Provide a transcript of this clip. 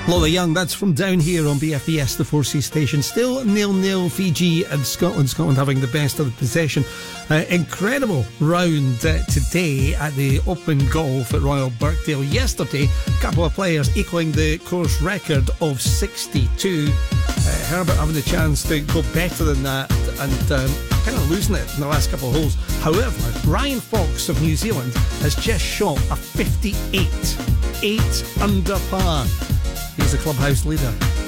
Lola Young, that's from down here on BFBS, the 4C station. Still 0-0 Fiji and Scotland. Scotland having the best of the possession. Incredible round today at the Open Golf at Royal Birkdale. Yesterday, a couple of players equaling the course record of 62. Herbert having the chance to go better than that and kind of losing it in the last couple of holes. However, Ryan Fox of New Zealand has just shot a 58, 8 under par. He's the clubhouse leader.